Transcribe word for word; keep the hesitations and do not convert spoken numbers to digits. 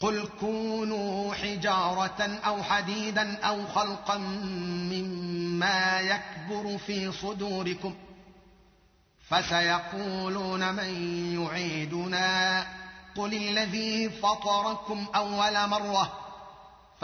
قل كونوا حجارة أو حديدا أو خلقا مما يكبر في صدوركم فسيقولون من يعيدنا قل الذي فطركم أول مرة